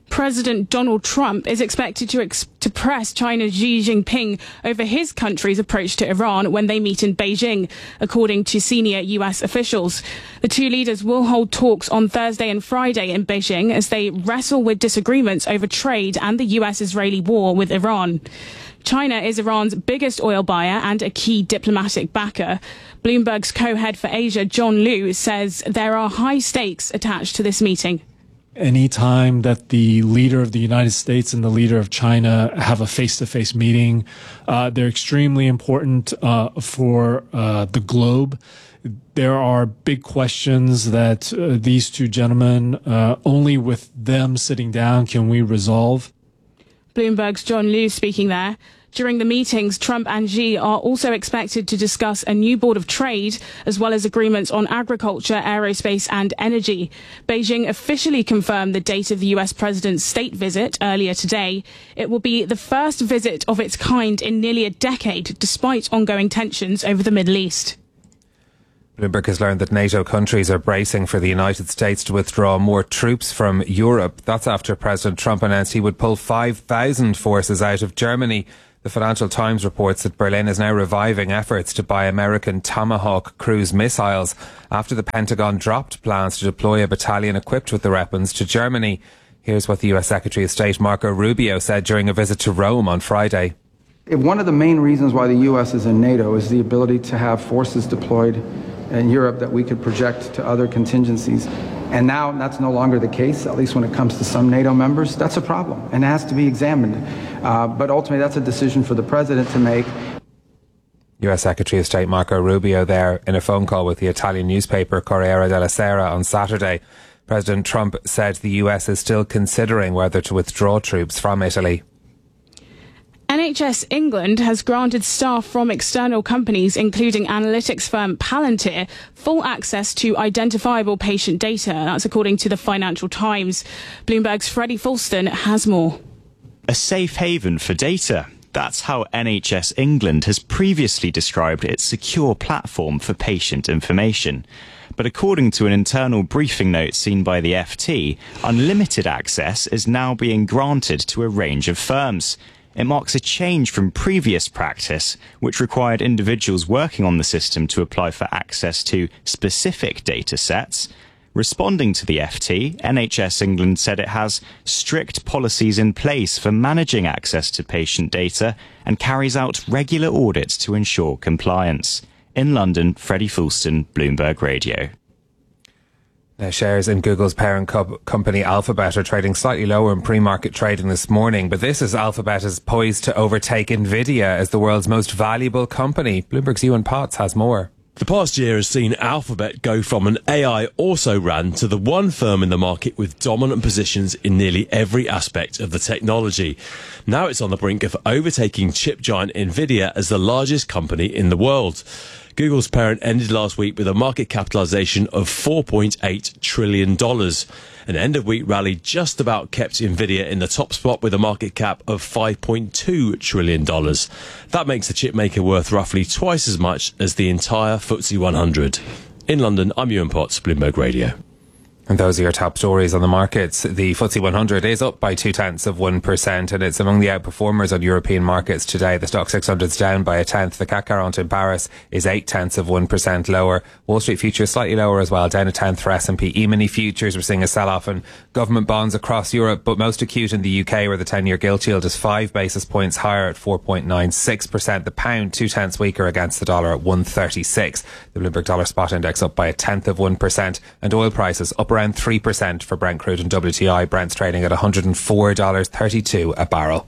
President Donald Trump is expected to press China's Xi Jinping over his country's approach to Iran when they meet in Beijing, according to senior US officials. The two leaders will hold talks on Thursday and Friday in Beijing as they wrestle with disagreements over trade and the US-Israeli war with Iran. China is Iran's biggest oil buyer and a key diplomatic backer. Bloomberg's co-head for Asia, John Liu, says there are high stakes attached to this meeting. Any time that the leader of the United States and the leader of China have a face-to-face meeting, they're extremely important for the globe. There are big questions that these two gentlemen, only with them sitting down can we resolve. Bloomberg's John Liu speaking there. During the meetings, Trump and Xi are also expected to discuss a new board of trade, as well as agreements on agriculture, aerospace and energy. Beijing officially confirmed the date of the US president's state visit earlier today. It will be the first visit of its kind in nearly a decade, despite ongoing tensions over the Middle East. Bloomberg has learned that NATO countries are bracing for the United States to withdraw more troops from Europe. That's after President Trump announced he would pull 5,000 forces out of Germany. The Financial Times reports that Berlin is now reviving efforts to buy American Tomahawk cruise missiles after the Pentagon dropped plans to deploy a battalion equipped with the weapons to Germany. Here's what the US Secretary of State Marco Rubio said during a visit to Rome on Friday. One of the main reasons why the U.S. is in NATO is the ability to have forces deployed in Europe that we could project to other contingencies. And now that's no longer the case, at least when it comes to some NATO members. That's a problem and it has to be examined. But ultimately, that's a decision for the president to make. US Secretary of State Marco Rubio there in a phone call with the Italian newspaper Corriere della Sera on Saturday. President Trump said the US is still considering whether to withdraw troops from Italy. NHS England has granted staff from external companies, including analytics firm Palantir, full access to identifiable patient data. That's according to the Financial Times. Bloomberg's Freddie Fulston has more. A safe haven for data. That's how NHS England has previously described its secure platform for patient information. But according to an internal briefing note seen by the FT, unlimited access is now being granted to a range of firms. It marks a change from previous practice, which required individuals working on the system to apply for access to specific data sets. Responding to the FT, NHS England said it has strict policies in place for managing access to patient data and carries out regular audits to ensure compliance. In London, Freddie Fulston, Bloomberg Radio. Now, shares in Google's parent company Alphabet are trading slightly lower in pre-market trading this morning, but this is Alphabet is poised to overtake Nvidia as the world's most valuable company. Bloomberg's Ewan Potts has more. The past year has seen Alphabet go from an AI also-ran to the one firm in the market with dominant positions in nearly every aspect of the technology. Now it's on the brink of overtaking chip giant Nvidia as the largest company in the world. Google's parent ended last week with a market capitalization of $4.8 trillion. An end-of-week rally just about kept Nvidia in the top spot with a market cap of $5.2 trillion. That makes the chip maker worth roughly twice as much as the entire FTSE 100. In London, I'm Ewan Potts, Bloomberg Radio. And those are your top stories on the markets. The FTSE 100 is up by 0.2%, and it's among the outperformers on European markets today. The Stock 600 is down by 0.1. The CAC 40 in Paris is 0.8% lower. Wall Street futures slightly lower as well, down 0.1 for S&P. E-mini futures, we're seeing a sell-off in government bonds across Europe, but most acute in the UK, where the 10-year gilt yield is 5 basis points higher at 4.96%. The pound 0.2 weaker against the dollar at 1.36. The Bloomberg Dollar Spot Index up by 0.1%, and oil prices up around 3% for Brent crude and WTI. Brent's trading at $104.32 a barrel.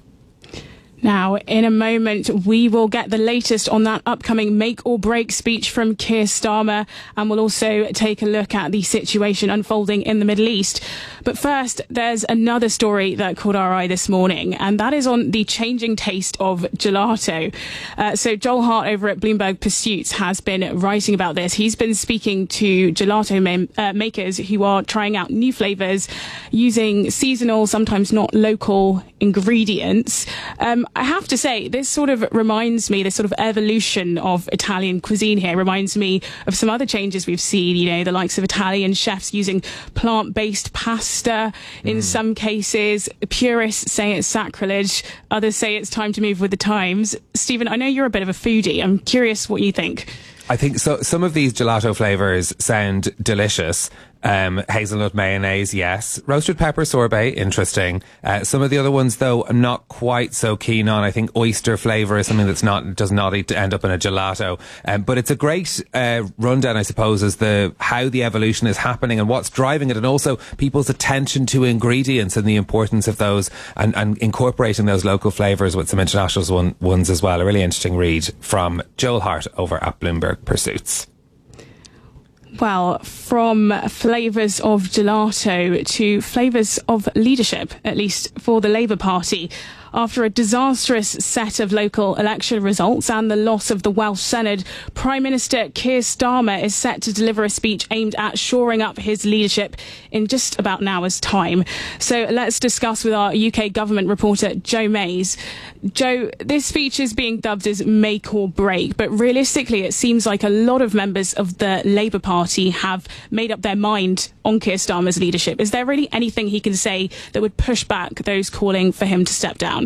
Now, in a moment, we will get the latest on that upcoming make or break speech from Keir Starmer, and we'll also take a look at the situation unfolding in the Middle East. But first, there's another story that caught our eye this morning, and that is on the changing taste of gelato. So Joel Hart over at Bloomberg Pursuits has been writing about this. He's been speaking to gelato makers who are trying out new flavours using seasonal, sometimes not local ingredients. I have to say, this sort of reminds me, this sort of evolution of Italian cuisine here reminds me of some other changes we've seen, you know, the likes of Italian chefs using plant-based pasta in some cases. Purists say it's sacrilege. Others say it's time to move with the times. Stephen, I know you're a bit of a foodie. I'm curious what you think. I think so. Some of these gelato flavours sound delicious. Hazelnut mayonnaise, yes. Roasted pepper sorbet, interesting. Some of the other ones, though, I'm not quite so keen on. I think oyster flavour is something does not end up in a gelato. But it's a great rundown, I suppose, as how the evolution is happening and what's driving it, and also people's attention to ingredients and the importance of those, and incorporating those local flavours with some international ones as well. A really interesting read from Joel Hart over at Bloomberg Pursuits. Well, from flavours of gelato to flavours of leadership, at least for the Labour Party. After a disastrous set of local election results and the loss of the Welsh Senedd, Prime Minister Keir Starmer is set to deliver a speech aimed at shoring up his leadership in just about an hour's time. So let's discuss with our UK government reporter, Joe Mays. Joe, this speech is being dubbed as make or break, but realistically it seems like a lot of members of the Labour Party have made up their mind on Keir Starmer's leadership. Is there really anything he can say that would push back those calling for him to step down?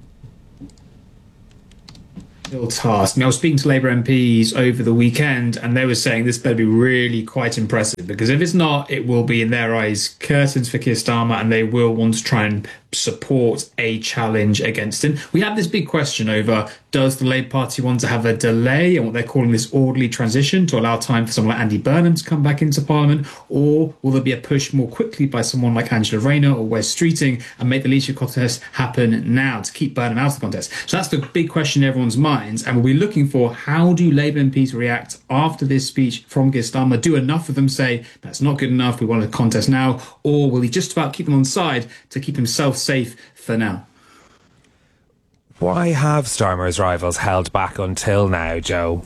Task. I was speaking to Labour MPs over the weekend, and they were saying this better be really quite impressive, because if it's not, it will be, in their eyes, curtains for Keir Starmer, and they will want to try and support a challenge against him. We have this big question over, does the Labour Party want to have a delay and what they're calling this orderly transition to allow time for someone like Andy Burnham to come back into Parliament, or will there be a push more quickly by someone like Angela Rayner or Wes Streeting and make the leadership contest happen now to keep Burnham out of the contest? So that's the big question in everyone's minds, and we'll be looking for how do Labour MPs react after this speech from Keir Starmer. Do enough of them say that's not good enough, we want a contest now, or will he just about keep them on side to keep himself safe for now? Why have Starmer's rivals held back until now, Joe?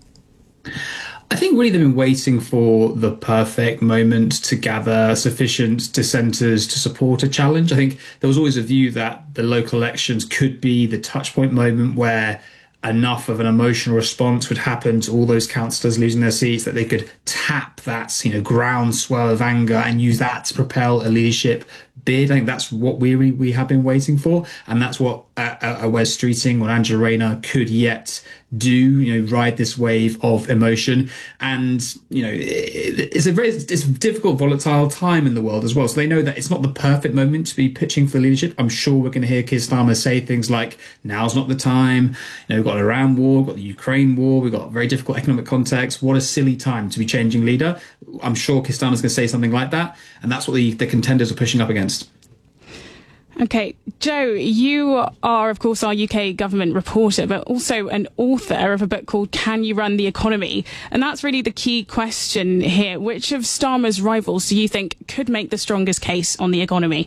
I think really they've been waiting for the perfect moment to gather sufficient dissenters to support a challenge. I think there was always a view that the local elections could be the touchpoint moment where enough of an emotional response would happen to all those councillors losing their seats that they could tap that, groundswell of anger and use that to propel a leadership bid. I think that's what we have been waiting for, and that's what a Wes Streeting or Angela Rayner could yet do, ride this wave of emotion. And, it's a difficult, volatile time in the world as well. So they know that it's not the perfect moment to be pitching for leadership. I'm sure we're going to hear Keir Starmer say things like, now's not the time. We've got an Iran war, we've got the Ukraine war, we've got a very difficult economic context. What a silly time to be changing leader. I'm sure Keir Starmer's going to say something like that. And that's what the contenders are pushing up against. Okay, Joe, you are, of course, our UK government reporter, but also an author of a book called Can You Run the Economy? And that's really the key question here. Which of Starmer's rivals do you think could make the strongest case on the economy?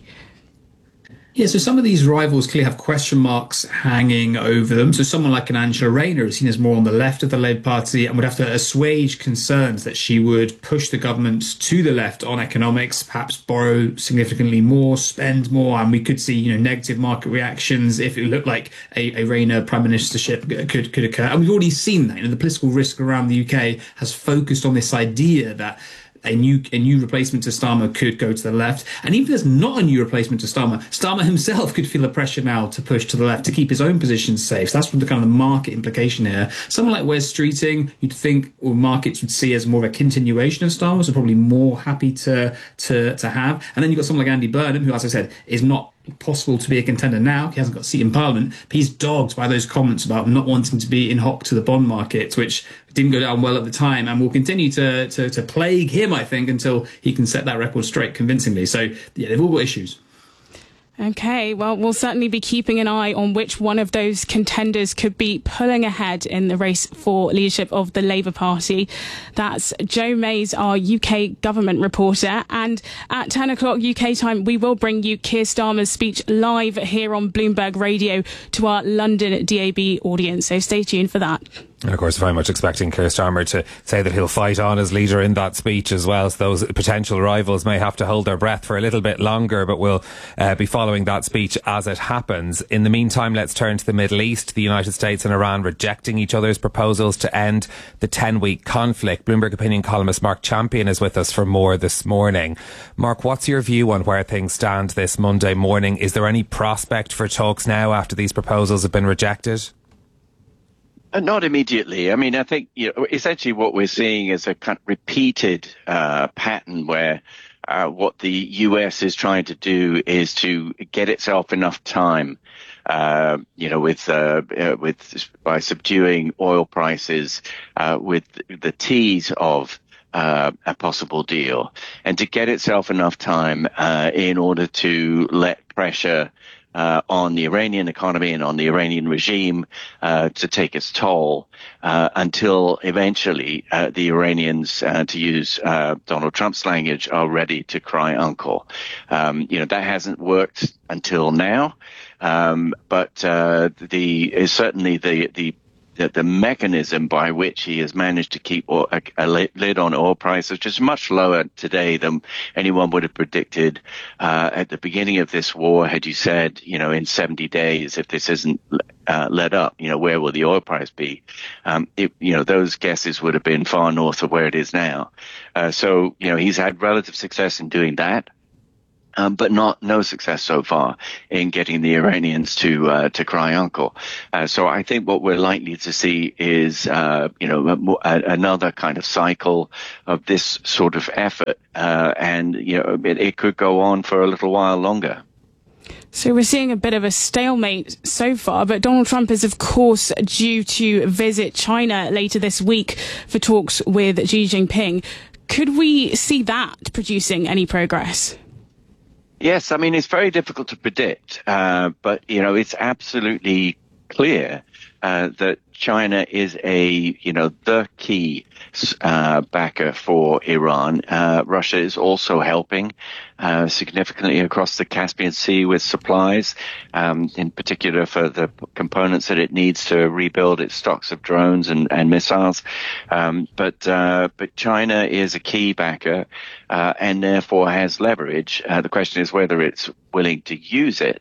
Yeah, so some of these rivals clearly have question marks hanging over them. So someone like an Angela Rayner is seen as more on the left of the Labour Party and would have to assuage concerns that she would push the government to the left on economics, perhaps borrow significantly more, spend more, and we could see, negative market reactions if it looked like a Rayner prime ministership could occur. And we've already seen that. The political risk around the UK has focused on this idea that a new replacement to Starmer could go to the left. And even if there's not a new replacement to Starmer himself could feel the pressure now to push to the left to keep his own position safe. So that's the kind of the market implication here. Someone like Wes Streeting, you'd think markets would see as more of a continuation of Starmer, so probably more happy to have. And then you've got someone like Andy Burnham, who, as I said, is not possible to be a contender now. He hasn't got a seat in Parliament, but he's dogged by those comments about not wanting to be in hock to the bond market, which didn't go down well at the time and will continue to plague him, I think, until he can set that record straight convincingly. So, yeah, they've all got issues. Okay, well, we'll certainly be keeping an eye on which one of those contenders could be pulling ahead in the race for leadership of the Labour Party. That's Joe Mays, our UK government reporter. And at 10 o'clock UK time, we will bring you Keir Starmer's speech live here on Bloomberg Radio to our London DAB audience. So stay tuned for that. And of course, very much expecting Keir Starmer to say that he'll fight on as leader in that speech as well. So those potential rivals may have to hold their breath for a little bit longer, but we'll be following that speech as it happens. In the meantime, let's turn to the Middle East. The United States and Iran rejecting each other's proposals to end the 10-week conflict. Bloomberg opinion columnist Mark Champion is with us for more this morning. Mark, what's your view on where things stand this Monday morning? Is there any prospect for talks now after these proposals have been rejected? Not immediately. I mean, I think essentially what we're seeing is a kind of repeated pattern where what the US is trying to do is to get itself enough time, by subduing oil prices, with the tease of a possible deal, and to get itself enough time in order to let pressure on the Iranian economy and on the Iranian regime to take its toll until eventually the Iranians, to use Donald Trump's language, are ready to cry uncle. That hasn't worked until now, but certainly the mechanism by which he has managed to keep a lid on oil prices, which is much lower today than anyone would have predicted at the beginning of this war. Had you said, in 70 days, if this isn't let up, where will the oil price be? Those guesses would have been far north of where it is now. So he's had relative success in doing that. But no success so far in getting the Iranians to cry uncle. So I think what we're likely to see is, another kind of cycle of this sort of effort. And it could go on for a little while longer. So we're seeing a bit of a stalemate so far, but Donald Trump is, of course, due to visit China later this week for talks with Xi Jinping. Could we see that producing any progress? Yes, I mean, it's very difficult to predict, but, it's absolutely clear that China is the key backer for Iran. Russia is also helping significantly across the Caspian Sea with supplies, in particular for the components that it needs to rebuild its stocks of drones and missiles. But China is a key backer and therefore has leverage. The question is whether it's willing to use it.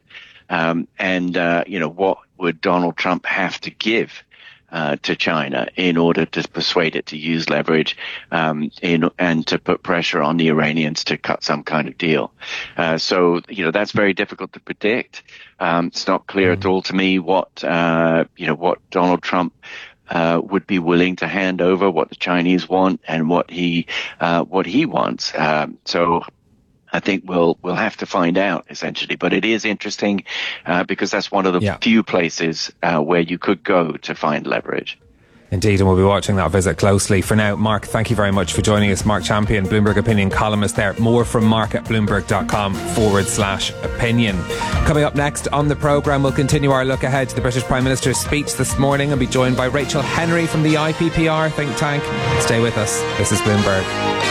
What would Donald Trump have to give to China in order to persuade it to use leverage and to put pressure on the Iranians to cut some kind of deal. So that's very difficult to predict. It's not clear at all to me what Donald Trump would be willing to hand over, what the Chinese want, and what he wants. So I think we'll have to find out, essentially. But it is interesting because that's one of the few places where you could go to find leverage. Indeed, and we'll be watching that visit closely. For now, Mark, thank you very much for joining us. Mark Champion, Bloomberg opinion columnist there. More from Mark at bloomberg.com/opinion. Coming up next on the programme, we'll continue our look ahead to the British Prime Minister's speech this morning and be joined by Rachel Henry from the IPPR think tank. Stay with us. This is Bloomberg.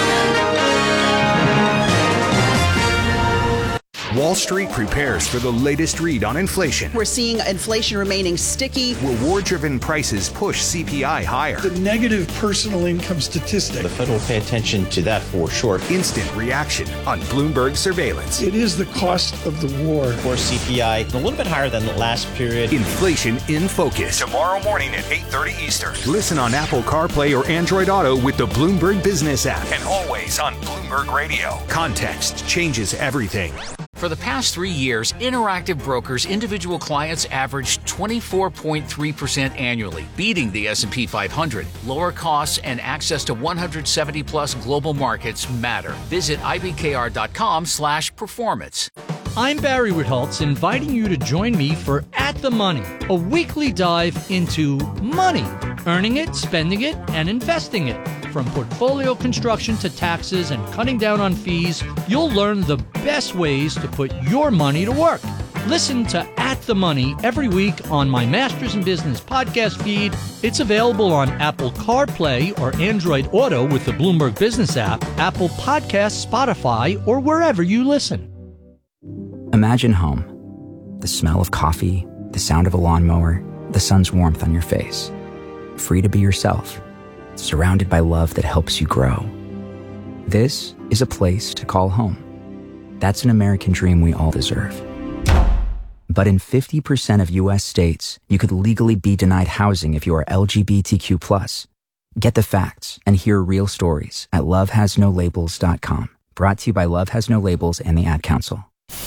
Wall Street prepares for the latest read on inflation. We're seeing inflation remaining sticky. Reward-driven prices push CPI higher. The negative personal income statistic. The Fed will pay attention to that for sure. Instant reaction on Bloomberg surveillance. It is the cost of the war. For CPI, a little bit higher than the last period. Inflation in focus. Tomorrow morning at 8:30 Eastern. Listen on Apple CarPlay or Android Auto with the Bloomberg Business app. And always on Bloomberg Radio. Context changes everything. For the past 3 years, Interactive Brokers individual clients averaged 24.3% annually, beating the S&P 500. Lower costs and access to 170-plus global markets matter. Visit ibkr.com/performance. I'm Barry Ritholtz, inviting you to join me for At the Money, a weekly dive into money, earning it, spending it, and investing it. From portfolio construction to taxes and cutting down on fees, you'll learn the best ways to put your money to work. Listen to At the Money every week on my Masters in Business podcast feed. It's available on Apple CarPlay or Android Auto with the Bloomberg Business app, Apple Podcasts, Spotify, or wherever you listen. Imagine home. The smell of coffee, the sound of a lawnmower, the sun's warmth on your face. free to be yourself, surrounded by love that helps you grow. This is a place to call home. That's an American dream we all deserve. But in 50% of U.S. states, you could legally be denied housing if you are LGBTQ+. Get the facts and hear real stories at lovehasnolabels.com. Brought to you by Love Has No Labels and the Ad Council.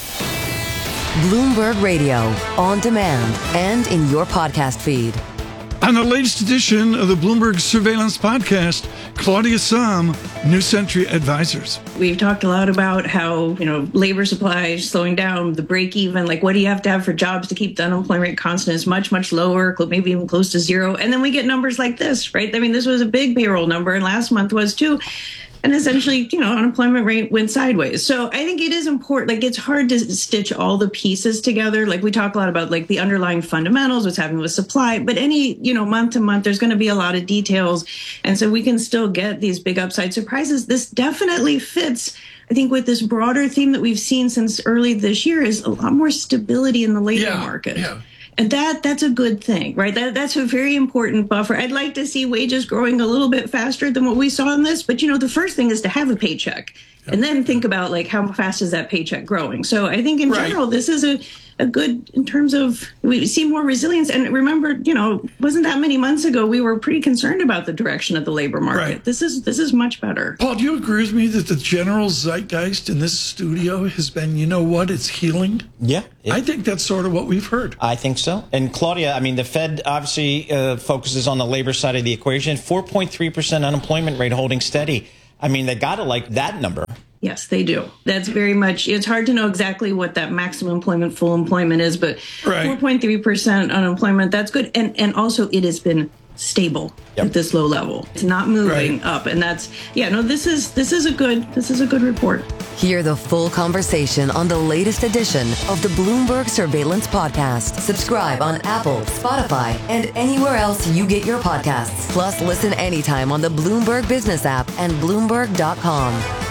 Bloomberg Radio, on demand and in your podcast feed. On the latest edition of the Bloomberg Surveillance Podcast, Claudia Sahm, New Century Advisors. We've talked a lot about how, labor supply is slowing down, the break even, like what do you have to have for jobs to keep the unemployment rate constant is much, much lower, maybe even close to zero. And then we get numbers like this, right? I mean, this was a big payroll number and last month was too. And essentially, unemployment rate went sideways. So I think it is important. It's hard to stitch all the pieces together. We talk a lot about the underlying fundamentals, what's happening with supply, but any, month to month, there's going to be a lot of details. And so we can still get these big upside surprises. This definitely fits, I think, with this broader theme that we've seen since early this year is a lot more stability in the labor market. Yeah. And that's a good thing, right? That's a very important buffer. I'd like to see wages growing a little bit faster than what we saw in this. But, the first thing is to have a paycheck and then think about how fast is that paycheck growing? So I think in general, this is a good in terms of we see more resilience. And remember, wasn't that many months ago, we were pretty concerned about the direction of the labor market. Right. This is much better. Paul, do you agree with me that the general zeitgeist in this studio has been, it's healing? Yeah. I think that's sort of what we've heard. I think so. And Claudia, the Fed obviously focuses on the labor side of the equation. 4.3% unemployment rate holding steady. They got to like that number. Yes, they do. That's very much, it's hard to know exactly what that maximum employment, full employment is, but 4.3% unemployment, that's good. And also it has been stable at this low level. It's not moving up. And that's, this is a good report. Hear the full conversation on the latest edition of the Bloomberg Surveillance Podcast. Subscribe on Apple, Spotify, and anywhere else you get your podcasts. Plus, listen anytime on the Bloomberg Business app and Bloomberg.com.